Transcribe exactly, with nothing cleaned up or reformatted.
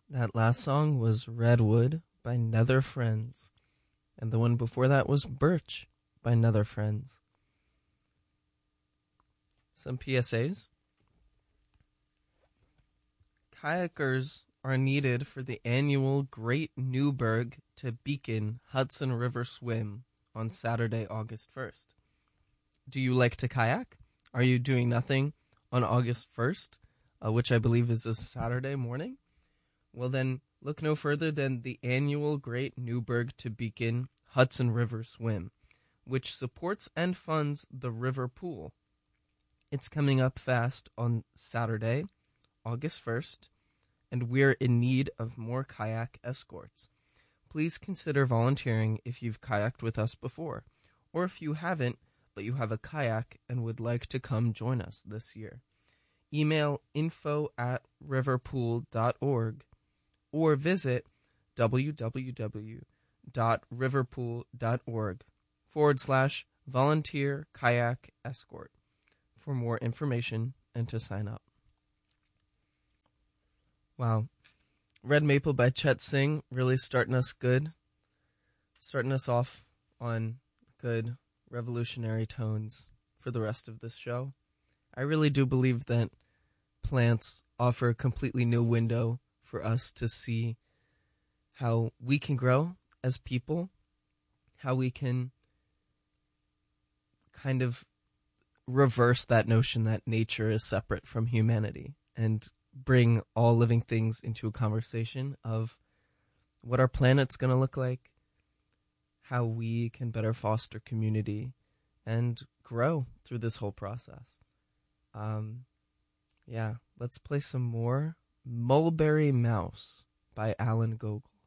That last song was Redwood by Nether Friends. And the one before that was Birch by Nether Friends. Some P S As. Kayakers are needed for the annual Great Newburgh to Beacon Hudson River Swim on Saturday, August first. Do you like to kayak? Are you doing nothing on August first, uh, which I believe is a Saturday morning? Well then, look no further than the annual Great Newburgh to Beacon Hudson River Swim, which supports and funds the river pool. It's coming up fast on Saturday, August first, and we're in need of more kayak escorts. Please consider volunteering if you've kayaked with us before, or if you haven't, but you have a kayak and would like to come join us this year. Email info at riverpool.org or visit www.riverpool.org forward slash volunteer kayak escort for more information and to sign up. Wow. Red Maple by Chet Singh really starting us good. Starting us off on good revolutionary tones for the rest of this show. I really do believe that plants offer a completely new window for us to see how we can grow as people, how we can kind of reverse that notion that nature is separate from humanity and bring all living things into a conversation of what our planet's going to look like, how we can better foster community and grow through this whole process. Um, yeah, let's play some more Mulberry Mouse by Alan Gogol.